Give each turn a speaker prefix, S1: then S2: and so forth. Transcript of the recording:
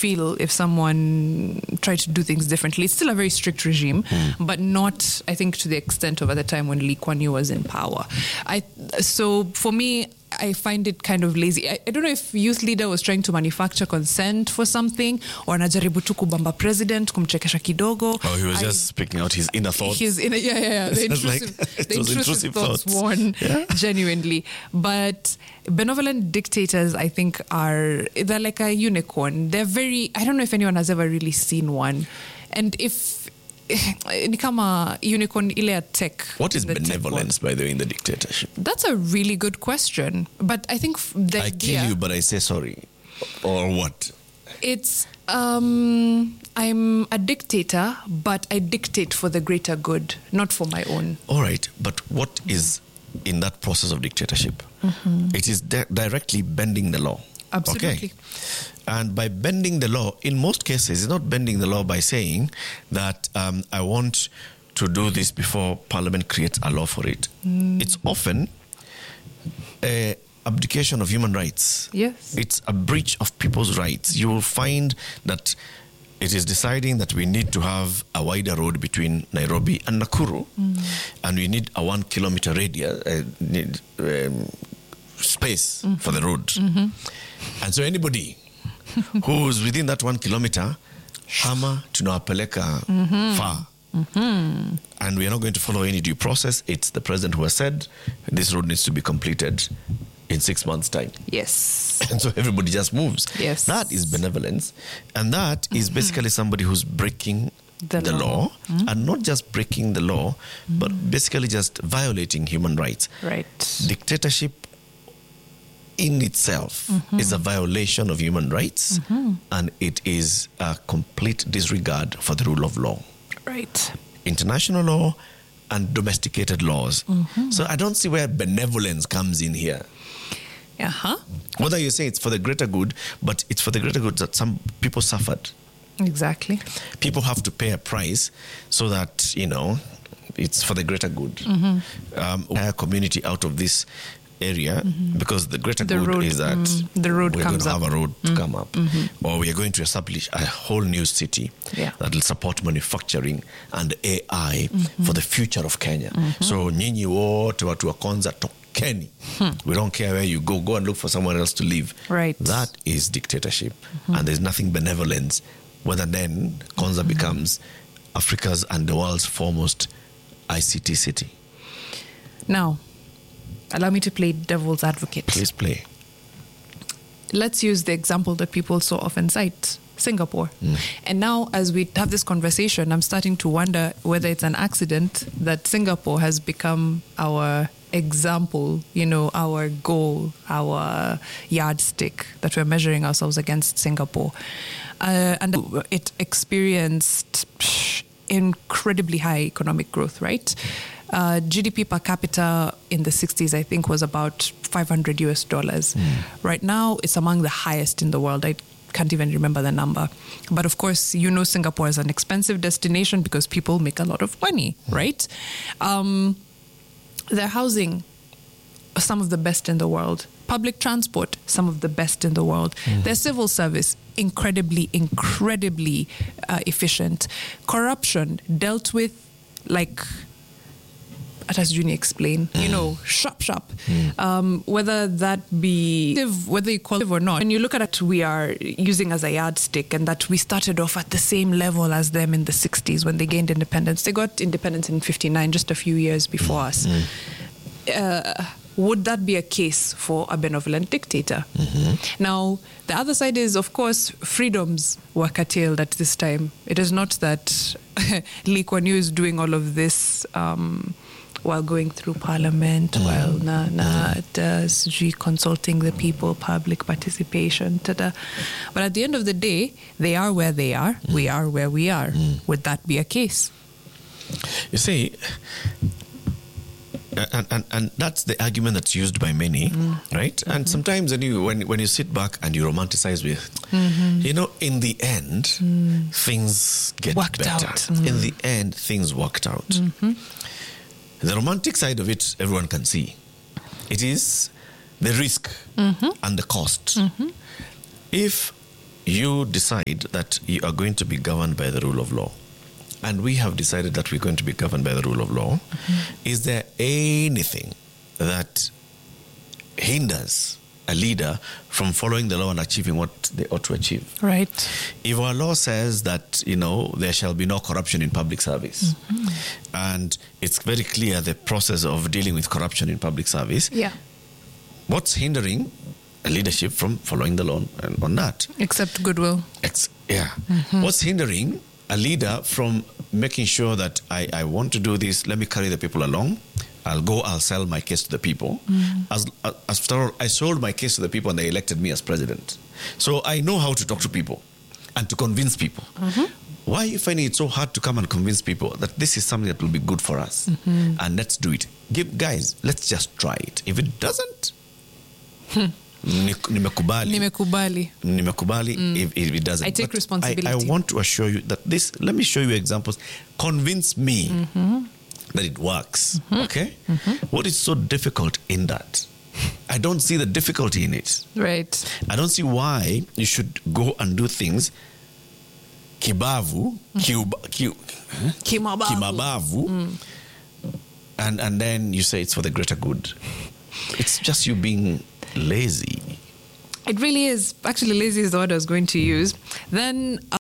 S1: feel if someone tried to do things differently. It's still a very strict regime, but not, I think, to the extent of at the time when Lee Kuan Yew was in power. So for me, I find it kind of lazy. I don't know if youth leader was trying to manufacture consent for something, or anajaribu tu kubamba president, kumchekesha kidogo.
S2: Oh, he was just speaking out his inner thoughts.
S1: The intrusive thoughts won genuinely. But benevolent dictators, I think, they're like a unicorn. They're very, I don't know if anyone has ever really seen one. And if ni kama unicorn ile ya tech.
S2: What is benevolence, by the way, in the dictatorship?
S1: That's a really good question. But I think
S2: I kill you, but I say sorry. Or what?
S1: It's, I'm a dictator, but I dictate for the greater good, not for my own.
S2: All right. But what is in that process of dictatorship? It is directly bending the law.
S1: Absolutely.
S2: Okay. And by bending the law, in most cases, it's not bending the law by saying that I want to do this before Parliament creates a law for it. It's often an abdication of human rights.
S1: Yes.
S2: It's a breach of people's rights. You will find that it is deciding that we need to have a wider road between Nairobi and Nakuru, and we need a 1 kilometer radius, space for the road. And so anybody who's within that 1 kilometer, hama tunawapeleka far. And we are not going to follow any due process. It's the president who has said this road needs to be completed in 6 months' time.
S1: Yes.
S2: And so everybody just moves.
S1: Yes.
S2: That is benevolence. And that is basically somebody who's breaking the law, and not just breaking the law, but basically just violating human rights.
S1: Right.
S2: Dictatorship in itself is a violation of human rights, and it is a complete disregard for the rule of law.
S1: Right.
S2: International law and domesticated laws. So I don't see where benevolence comes in here. Whether you say it's for the greater good, but it's for the greater good that some people suffered.
S1: Exactly.
S2: People have to pay a price so that, it's for the greater good. Our community out of this area, because the greater good
S1: road,
S2: is that
S1: the road
S2: we're
S1: comes
S2: going to
S1: up.
S2: have a road to come up, or we are going to establish a whole new city that will support manufacturing and AI for the future of Kenya. So nyinyi wote watu wa Konza tokeni. We don't care where you go and look for somewhere else to live.
S1: Right.
S2: That is dictatorship, and there's nothing benevolent whether then Konza becomes Africa's and the world's foremost ICT city.
S1: Now, allow me to play devil's advocate.
S2: Please play.
S1: Let's use the example that people so often cite, Singapore. And now, as we have this conversation, I'm starting to wonder whether it's an accident that Singapore has become our example, our goal, our yardstick that we're measuring ourselves against Singapore. And it experienced incredibly high economic growth, right? GDP per capita in the 60s, I think, was about $500. Right now, it's among the highest in the world. I can't even remember the number. But of course, Singapore is an expensive destination because people make a lot of money, right? Their housing, some of the best in the world. Public transport, some of the best in the world. Their civil service, incredibly efficient. Corruption, dealt with like... As Juni explained, sharp. Whether that be, whether you call it or not, when you look at it, we are using as a yardstick, and that we started off at the same level as them in the 60s when they gained independence. They got independence in 59, just a few years before us. Would that be a case for a benevolent dictator? Now, the other side is, of course, freedoms were curtailed at this time. It is not that Lee Kuan Yew is doing all of this while going through Parliament, while consulting the people, public participation, But at the end of the day, they are where they are, we are where we are. Would that be a case?
S2: You see, and that's the argument that's used by many, right? And sometimes when you sit back and you romanticize with, in the end, things get
S1: worked
S2: better.
S1: Out.
S2: In the end, things worked out. The romantic side of it, everyone can see. It is the risk and the cost. If you decide that you are going to be governed by the rule of law, and we have decided that we're going to be governed by the rule of law, is there anything that hinders a leader from following the law and achieving what they ought to achieve?
S1: Right.
S2: If our law says that, there shall be no corruption in public service, and it's very clear the process of dealing with corruption in public service,
S1: Yeah.
S2: what's hindering a leadership from following the law on that?
S1: Except goodwill.
S2: What's hindering a leader from making sure that I want to do this, let me carry the people along, I'll sell my case to the people. After all, I sold my case to the people and they elected me as president. So I know how to talk to people and to convince people. Why are you finding it so hard to come and convince people that this is something that will be good for us? And let's do it. Guys, let's just try it. If it doesn't, nimekubali. If it doesn't.
S1: I take responsibility.
S2: I want to assure you that let me show you examples. Convince me that it works. Okay? What is so difficult in that? I don't see the difficulty in it.
S1: Right.
S2: I don't see why you should go and do things kimabavu, and then you say it's for the greater good. It's just you being lazy.
S1: It really is. Actually, lazy is the word I was going to use. Then